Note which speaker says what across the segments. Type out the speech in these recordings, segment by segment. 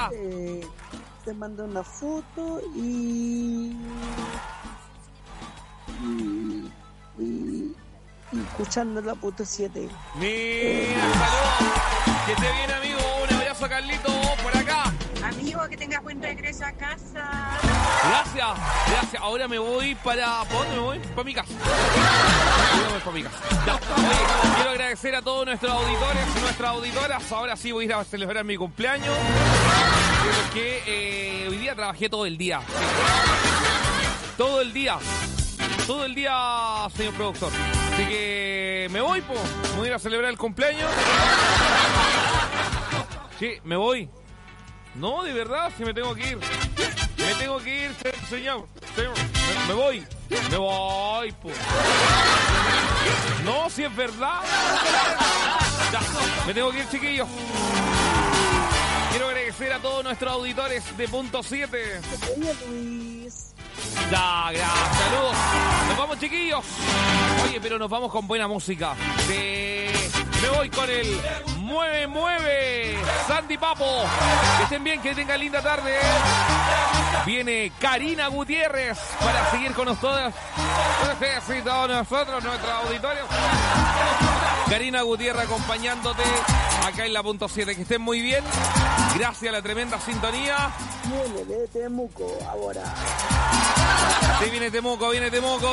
Speaker 1: Ya.
Speaker 2: Te mando una foto y escuchando la puta 7.
Speaker 1: Mira, saludos. Que esté bien, amigo. Un abrazo a Carlito por acá.
Speaker 3: Amigo, que tengas buen regreso a casa.
Speaker 1: Gracias. Ahora me voy para... ¿Para dónde me voy? Para mi casa. Ya. Oye, quiero agradecer a todos nuestros auditores, nuestras auditoras. Ahora sí voy a ir a celebrar mi cumpleaños. Porque hoy día trabajé todo el día. Todo el día, señor productor. Así que me voy, pues. Me voy a ir a celebrar el cumpleaños. Sí, me voy. No, de verdad, si me tengo que ir. Me tengo que ir, señor. Me voy, pues. No, si es verdad. Ya, me tengo que ir, chiquillos. Quiero agradecer a todos nuestros auditores de Punto 7. Ya, gracias, saludos. Nos vamos, chiquillos. Oye, pero nos vamos con buena música. Me voy con el Mueve, Sandy Papo. Que estén bien, que tengan linda tarde. Viene Karina Gutiérrez para seguir con nosotros. Todos nosotros, nuestros auditores. Karina Gutiérrez acompañándote acá en la Punto 7. Que estén muy bien. Gracias a la tremenda sintonía.
Speaker 2: Viene de Temuco ahora.
Speaker 1: Sí, viene Temuco. Vienen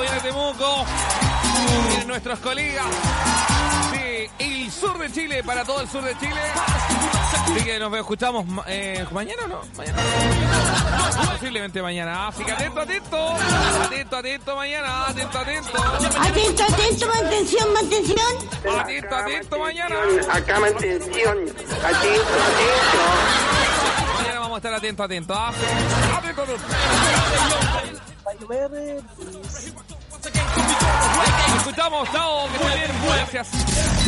Speaker 1: nuestros colegas. Sí, el sur de Chile, para todo el sur de Chile. Así que nos escuchamos mañana, ¿no? Mañana. Posiblemente mañana. Así que atento mañana. Atento,
Speaker 4: mantención.
Speaker 1: Atento mañana.
Speaker 5: Acá mantención. Atento.
Speaker 1: Mañana vamos a estar atentos. Atento. Escuchamos, chao, que estén bien. Gracias.